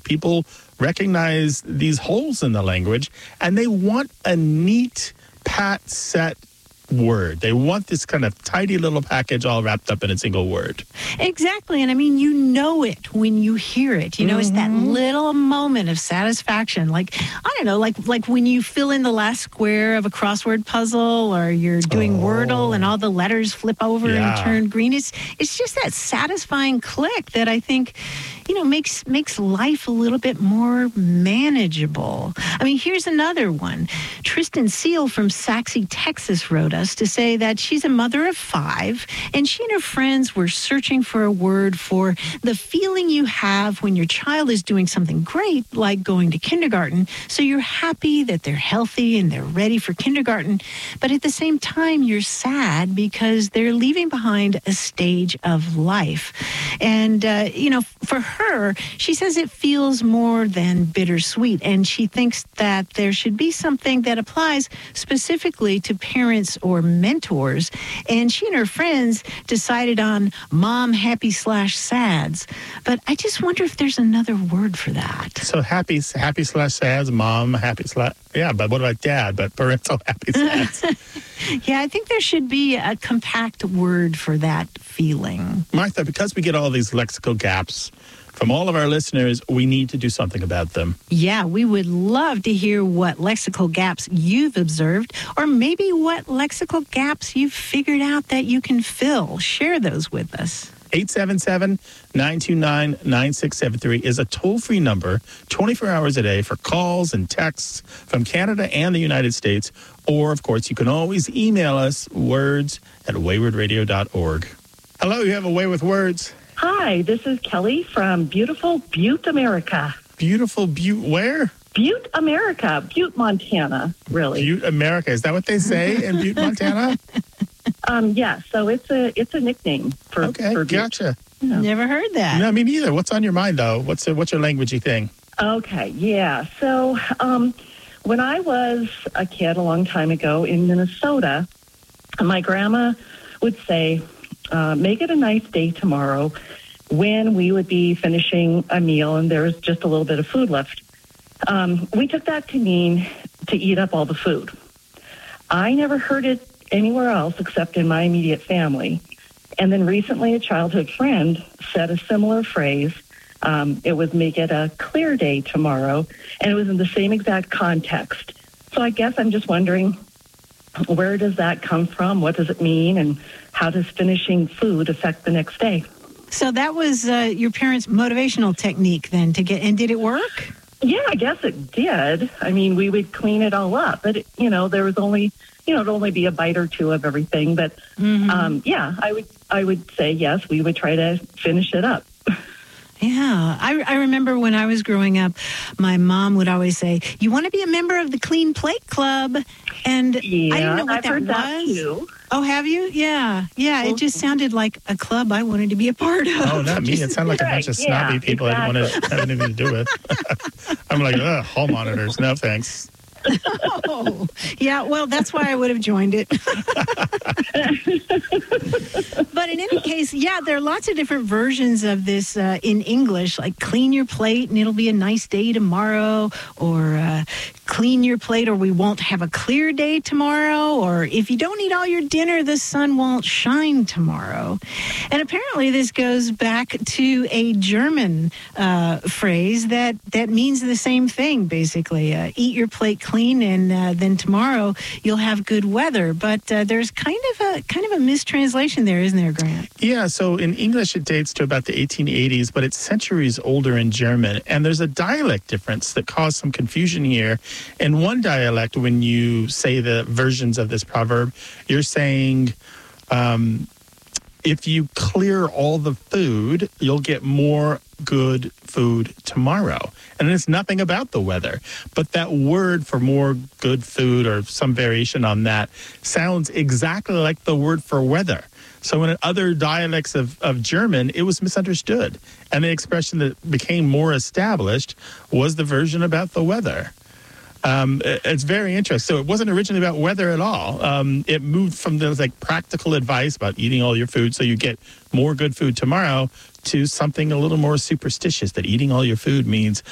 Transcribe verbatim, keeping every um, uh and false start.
People recognize these holes in the language, and they want a neat, pat, set word. They want this kind of tidy little package all wrapped up in a single word. Exactly. And I mean, you know it when you hear it. You know, mm-hmm. It's that little moment of satisfaction. Like, I don't know, like like when you fill in the last square of a crossword puzzle, or you're doing oh. Wordle and all the letters flip over yeah. and turn green. It's, it's just that satisfying click that I think, you know, makes makes life a little bit more manageable. I mean, here's another one. Tristan Seal from Saxe, Texas wrote us to say that she's a mother of five, and she and her friends were searching for a word for the feeling you have when your child is doing something great, like going to kindergarten. So you're happy that they're healthy and they're ready for kindergarten, but at the same time, you're sad because they're leaving behind a stage of life. And, uh, you know, for her, she says it feels more than bittersweet, and she thinks that there should be something that applies specifically to parents or mentors. And she and her friends decided on mom happy slash sads. But I just wonder if there's another word for that. So happy happy slash sads, mom happy slash, yeah, but what about dad? But parental happy sads. Yeah, I think there should be a compact word for that feeling. Martha, because we get all these lexical gaps from all of our listeners, we need to do something about them. Yeah, we would love to hear what lexical gaps you've observed, or maybe what lexical gaps you've figured out that you can fill. Share those with us. eight seven seven, nine two nine, nine six seven three is a toll-free number twenty-four hours a day for calls and texts from Canada and the United States. Or, of course, you can always email us, words at wayward radio dot org. Hello, you have a way with words. Hi, this is Kelly from beautiful Butte, America. Beautiful Butte where? Butte, America. Butte, Montana, really. Butte, America. Is that what they say in Butte, Montana? Um, yeah, so it's a it's a nickname for, okay, for Butte. Gotcha. Yeah. Never heard that. No, me neither. What's on your mind, though? What's a, what's your languagey thing? Okay, yeah. So um, when I was a kid a long time ago in Minnesota, my grandma would say, uh, make it a nice day tomorrow, when we would be finishing a meal and there was just a little bit of food left. Um, we took that to mean to eat up all the food. I never heard it anywhere else except in my immediate family. And then recently a childhood friend said a similar phrase. Um, it was make it a clear day tomorrow, and it was in the same exact context. So I guess I'm just wondering, where does that come from? What does it mean? And how does finishing food affect the next day? So that was uh, your parents' motivational technique then to get, and did it work? Yeah, I guess it did. I mean, we would clean it all up, but, it, you know, there was only, you know, it'd only be a bite or two of everything. But, mm-hmm. um, yeah, I would, I would say, yes, we would try to finish it up. Yeah, I, I remember when I was growing up, my mom would always say, you want to be a member of the Clean Plate Club? And yeah, I didn't know what I've that heard was. That too. Oh, have you? Yeah. Yeah, it just sounded like a club I wanted to be a part of. Oh, not me. It sounded like a bunch of snobby yeah, people exactly. I didn't want to have anything to do with. I'm like, ugh, hall monitors. No, thanks. Oh, yeah, well, that's why I would have joined it. But in any case, yeah, there are lots of different versions of this uh, in English, like clean your plate and it'll be a nice day tomorrow, or uh, clean your plate or we won't have a clear day tomorrow, or if you don't eat all your dinner, the sun won't shine tomorrow. And apparently this goes back to a German uh, phrase that, that means the same thing, basically. Uh, eat your plate clean, and uh, then tomorrow you'll have good weather. But uh, there's kind of a kind of a mistranslation there, isn't there, Grant? Yeah, so in English it dates to about the eighteen eighties, but it's centuries older in German. And there's a dialect difference that caused some confusion here. In one dialect, when you say the versions of this proverb, you're saying, um, if you clear all the food, you'll get more good food tomorrow. And it's nothing about the weather. But that word for more good food, or some variation on that, sounds exactly like the word for weather. So in other dialects of, of German, it was misunderstood. And the expression that became more established was the version about the weather. Um, it's very interesting. So it wasn't originally about weather at all. Um, it moved from the like practical advice about eating all your food so you get more good food tomorrow to something a little more superstitious, that eating all your food means